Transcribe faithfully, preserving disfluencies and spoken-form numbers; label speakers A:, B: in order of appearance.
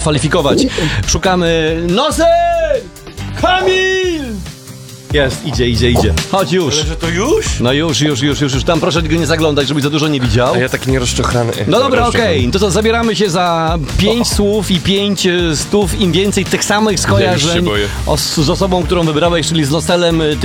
A: zakwalifikować. Szukamy... Nosy! Kamil! Jest, idzie, idzie, idzie. Chodź już.
B: Ale że to już?
A: No już, już, już, już, już. Tam proszę go nie zaglądać, żebyś za dużo nie widział.
B: A ja taki nierozczochrany.
A: No dobra, okej. Okay. To co, zabieramy się za pięć o. słów i pięć stów, im więcej tych samych skojarzeń
B: ja
A: o, z osobą, którą wybrałeś, czyli z Loselem.